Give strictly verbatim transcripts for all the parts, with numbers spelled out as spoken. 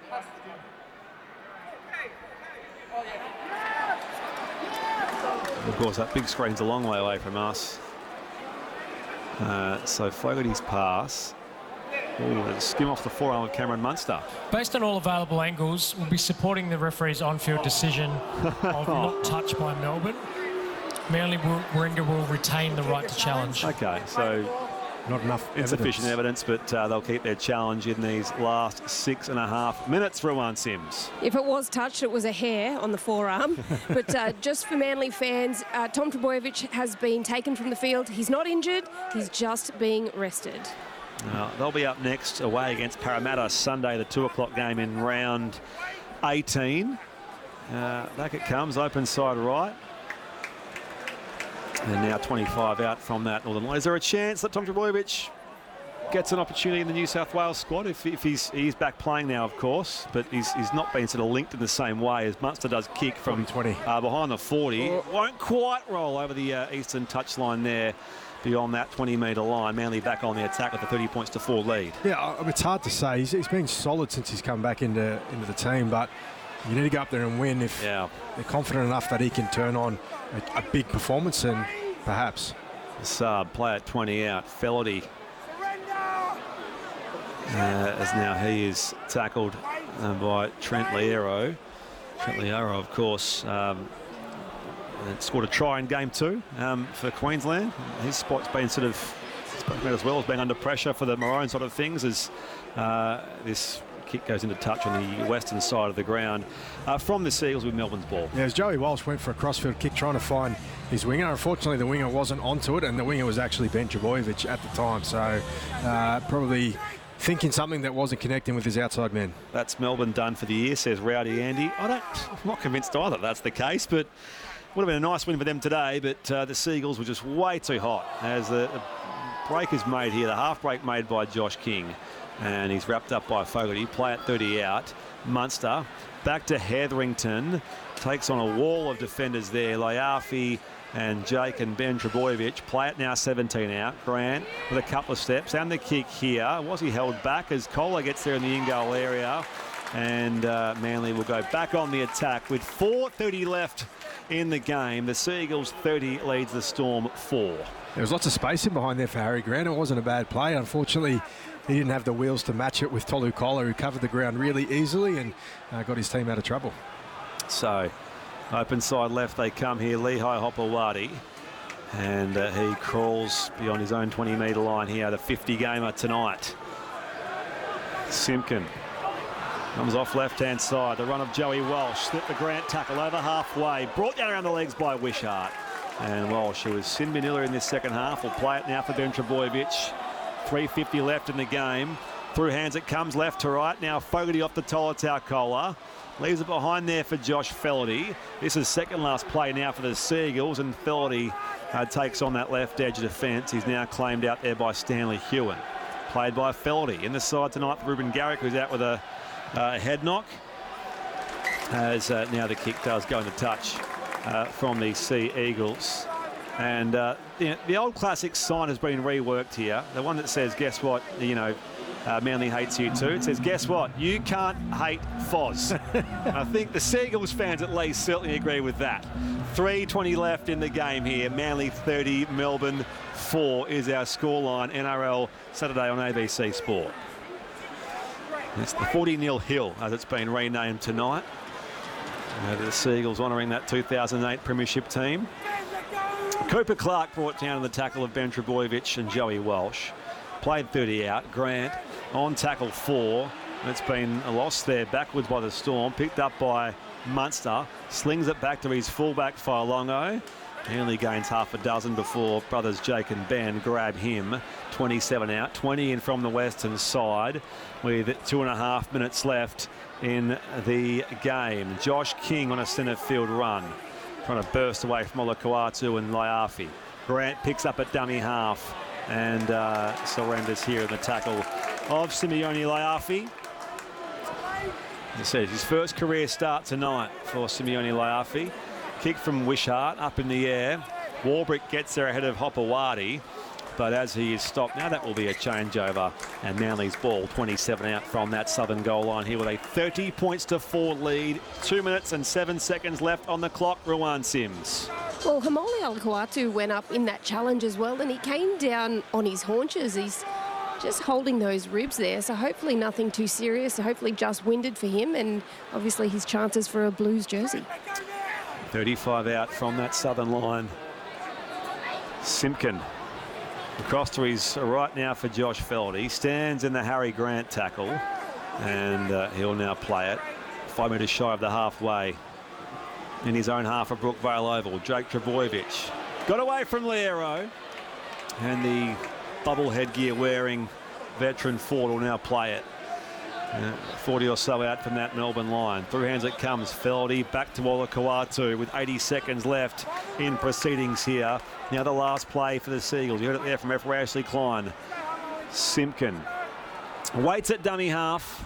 Of course, that big screen's a long way away from us. Uh, so Fogarty's pass. Ooh, skim off the forearm of Cameron Munster. Based on all available angles, we'll be supporting the referee's on-field decision of not touch by Melbourne. Manly will, Warringah will retain the right to challenge. Okay, so not enough insufficient evidence, but uh, they'll keep their challenge in these last six and a half minutes for Juan Sims. If it was touched, it was a hair on the forearm. But uh, just for Manly fans, uh, Tom Trbojevic has been taken from the field. He's not injured, he's just being rested. Uh, they'll be up next away against Parramatta Sunday, the two o'clock game in round eighteen. Uh, back it comes, open side right. And now twenty-five out from that Northern line. Is there a chance that Tom Trbojevic gets an opportunity in the New South Wales squad if, if he's he's back playing now, of course, but he's, he's not been sort of linked in the same way as Munster does kick from twenty uh, behind the forty. Oh. Won't quite roll over the uh, eastern touchline there beyond that twenty metre line. Manly back on the attack with a thirty points to four lead. Yeah, I mean, it's hard to say. He's, he's been solid since he's come back into, into the team, but you need to go up there and win if yeah. they're confident enough that he can turn on a, a big performance, and perhaps. The sub, play at twenty out. Fellerty, uh, as now he is tackled uh, by Trent Liero. Trent Liero, of course, um, scored a try in game two um, for Queensland. His spot's been sort of spoken about as well as being under pressure for the Maroon sort of things as uh, this kick goes into touch on the western side of the ground uh, from the Seagulls with Melbourne's ball. Yeah, as Joey Walsh went for a crossfield kick trying to find his winger. Unfortunately, the winger wasn't onto it, and the winger was actually Ben Trbojevic at the time. So uh, probably thinking something that wasn't connecting with his outside man. That's Melbourne done for the year, says Rowdy Andy. I don't, I'm not convinced either that's the case, but would have been a nice win for them today, but uh, the Seagulls were just way too hot as the break is made here. The half break made by Josh King, and he's wrapped up by Fogarty. Play at thirty out. Munster back to Hetherington, takes on a wall of defenders there. Laiafi and Jake and Ben Trbojevic. Play it now seventeen out. Grant with a couple of steps and the kick here. Was he held back as Kohler gets there in the in-goal area, and uh, Manly will go back on the attack with four thirty left in the game. The Seagulls thirty leads the Storm four. There was lots of space in behind there for Harry Grant. It wasn't a bad play. Unfortunately, he didn't have the wheels to match it with Tolu Kohler, who covered the ground really easily and uh, got his team out of trouble. So, open side left they come here. Lehigh Hopewadi, and uh, he crawls beyond his own twenty metre line here. The fifty gamer tonight. Simpkin comes off left-hand side. The run of Joey Walsh. Slipped the Grant tackle over halfway. Brought down around the legs by Wishart. And Walsh, who was Sin Manila in this second half, will play it now for Ben Trbojevic. three fifty left in the game. Through hands it comes left to right. Now Fogarty off the Tolotau Kohler. Leaves it behind there for Josh Fellerty. This is second last play now for the Seagulls, and Fellerty uh, takes on that left edge of defence. He's now claimed out there by Stanley Hewen. Played by Fellerty. In the side tonight for Ruben Garrick, who's out with a uh, head knock. As uh, now the kick does go into touch uh, from the Sea Eagles. And uh, you know, the old classic sign has been reworked here. The one that says, guess what, you know, uh, Manly hates you too. It says, guess what, you can't hate Foz. I think the Seagulls fans at least certainly agree with that. three twenty left in the game here. Manly thirty, Melbourne four is our scoreline. N R L Saturday on A B C Sport. It's the forty nil Hill, as it's been renamed tonight. Uh, the Seagulls honouring that two thousand eight Premiership team. Cooper Clark brought down in the tackle of Ben Trbojevic and Joey Walsh. Played thirty out. Grant on tackle four. It's been a loss there backwards by the Storm. Picked up by Munster. Slings it back to his fullback Failongo. He only gains half a dozen before brothers Jake and Ben grab him. twenty-seven out. twenty in from the western side with two and a half minutes left in the game. Josh King on a centre field run, trying to burst away from Olakuatu and Laiafi. Grant picks up at dummy half and uh, surrenders here in the tackle of Simeone Laiafi. He says his first career start tonight for Simeone Laiafi. Kick from Wishart up in the air. Warbrick gets there ahead of Hopewadi. but as he is stopped, now that will be a changeover, and Manly's ball, twenty-seven out from that southern goal line here with a thirty points to four lead. Two minutes and seven seconds left on the clock. Ruan Sims. Well, Haumole Olakau'atu went up in that challenge as well, and he came down on his haunches. He's just holding those ribs there, so hopefully nothing too serious. So hopefully just winded for him, and obviously his chances for a Blues jersey. thirty-five out from that southern line. Simpkin across to his right now for Josh Feld. He stands in the Harry Grant tackle, and uh, he'll now play it. Five metres shy of the halfway in his own half of Brookvale Oval. Jake Trbojevic got away from Liero, and the bubble headgear wearing veteran Ford will now play it. Uh, forty or so out from that Melbourne line. Through hands it comes. Feldy back to Olakau'atu with eighty seconds left in proceedings here. Now the last play for the Seagulls. You heard it there from referee Ashley Klein. Simpkin waits at dummy half.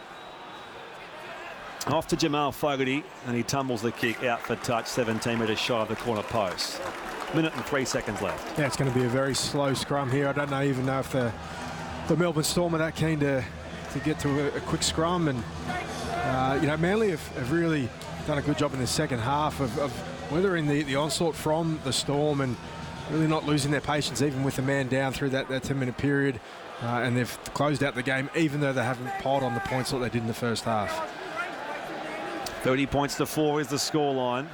Off to Jamal Fogarty, and he tumbles the kick out for touch, seventeen metres shy of the corner post. Minute and three seconds left. Yeah, it's going to be a very slow scrum here. I don't know even know if the, the Melbourne Storm are that keen to, to get to a, a quick scrum. And, uh, you know, Manly have, have really done a good job in the second half of, of weathering the, the onslaught from the Storm and really not losing their patience even with the man down through that, that ten-minute period. Uh, and they've closed out the game even though they haven't piled on the points that they did in the first half. thirty points to four is the scoreline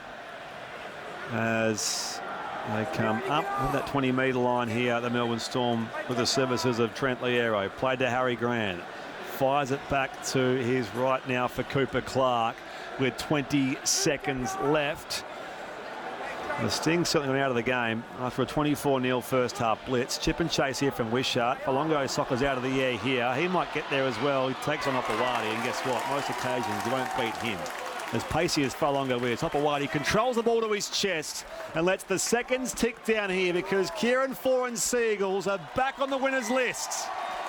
as they come up with that twenty metre line here. The Melbourne Storm with the services of Trent Liero. Played to Harry Grant. Fires it back to his right now for Cooper Clark with twenty seconds left. The Sting certainly went out of the game after a twenty-four nil first half blitz. Chip and chase here from Wishart. Falongo Soccer's out of the air here. He might get there as well. He takes on Opawati, and guess what? Most occasions you won't beat him. As pacey as Falongo is, Opawati controls the ball to his chest and lets the seconds tick down here because Kieran Foran's Seagulls are back on the winners list.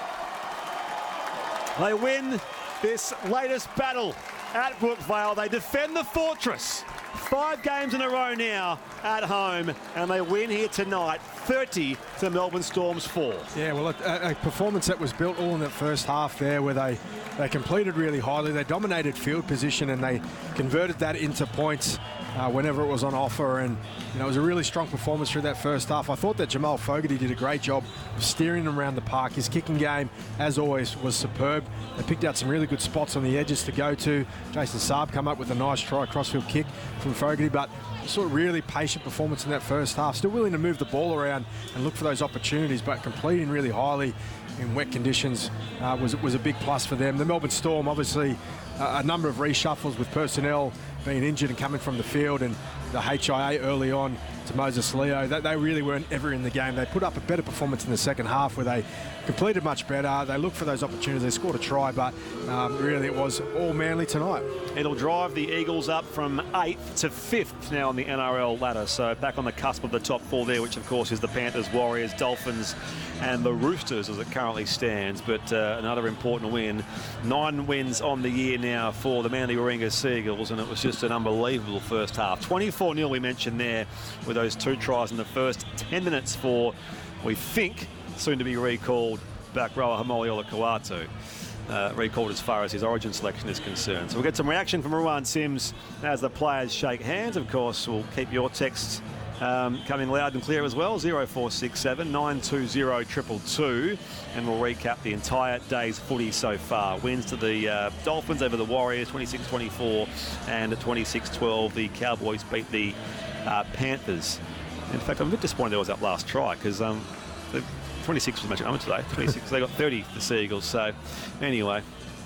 They win this latest battle at Brookvale. They defend the fortress. Five games in a row now at home, and they win here tonight, thirty to Melbourne Storm's four. Yeah, well, a, a performance that was built all in that first half there where they, they completed really highly. They dominated field position and they converted that into points uh, whenever it was on offer. And, you know, it was a really strong performance through that first half. I thought that Jamal Fogarty did a great job of steering them around the park. His kicking game, as always, was superb. They picked out some really good spots on the edges to go to. Jason Saab come up with a nice try, crossfield kick from Fogarty, but sort of really patient performance in that first half. Still willing to move the ball around and look for those opportunities, but completing really highly in wet conditions uh, was, was a big plus for them. The Melbourne Storm, obviously, uh, a number of reshuffles with personnel being injured and coming from the field, and the H I A early on to Moses Leo. They, they really weren't ever in the game. They put up a better performance in the second half where they completed much better. They looked for those opportunities. They scored a try, but um, really it was all Manly tonight. It'll drive the Eagles up from eighth to fifth now on the N R L ladder. So back on the cusp of the top four there, which of course is the Panthers, Warriors, Dolphins and the Roosters as it currently stands. But uh, another important win. Nine wins on the year now for the Manly Warringah Seagulls, and it was just an unbelievable first half. twenty-four nil we mentioned there with those two tries in the first ten minutes for, we think, soon to be recalled back rower Haumole Olakau'atu. Uh, recalled as far as his origin selection is concerned. So we'll get some reaction from Ruan Sims as the players shake hands. Of course, we'll keep your texts um, coming loud and clear as well. zero four six seven, nine two zero, two two two. And we'll recap the entire day's footy so far. Wins to the uh, Dolphins over the Warriors, twenty-six twenty-four, and at twenty-six twelve, the Cowboys beat the uh, Panthers. In fact, I'm a bit disappointed there was that last try because um, the twenty-six was magic number today. twenty-six, they got thirty, the Seagulls. So, anyway,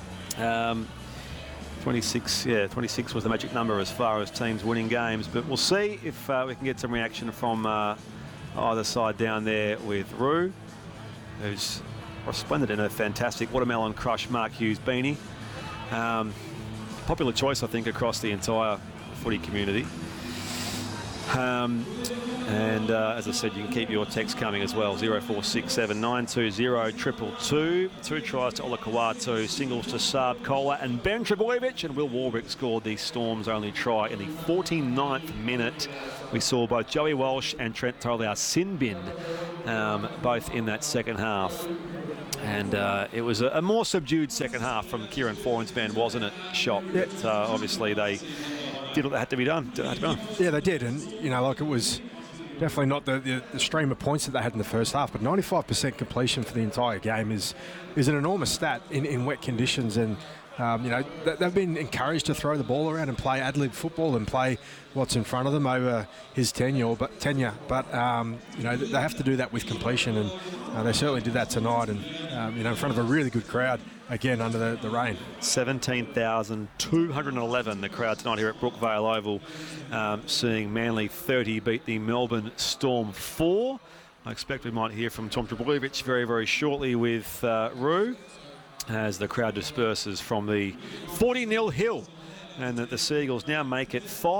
um, twenty-six, yeah, twenty-six was the magic number as far as teams winning games. But we'll see if uh, we can get some reaction from uh, either side down there with Rue, who's resplendent in a fantastic Watermelon Crush Mark Hughes beanie. Um, popular choice, I think, across the entire footy community. Um, and uh, as I said, you can keep your text coming as well. zero four six seven nine two zero two two two. Two tries to Olakau'atu, singles to Saab Kola and Ben Trebojevic, and Will Warbrick scored the Storm's only try in the forty-ninth minute. We saw both Joey Walsh and Trent Taulau-Sinbin um, both in that second half. And uh, it was a, a more subdued second half from Kieran Foran's band, wasn't it, Shop? Yeah. But, uh, obviously they did what had to be done. Had to be done. Yeah, they did, and you know, like it was definitely not the, the, the stream of points that they had in the first half, but ninety-five percent completion for the entire game is is an enormous stat in, in wet conditions, and um, you know, th they've been encouraged to throw the ball around and play ad lib football and play what's in front of them over his tenure, but tenure. But um, you know, they have to do that with completion, and uh, they certainly did that tonight, and um, you know, in front of a really good crowd. Again, under the, the rain. seventeen thousand two hundred eleven, the crowd tonight here at Brookvale Oval, um, seeing Manly thirty beat the Melbourne Storm four. I expect we might hear from Tom Trebojevic very, very shortly with uh, Roo as the crowd disperses from the forty nil hill, and that the Seagulls now make it five.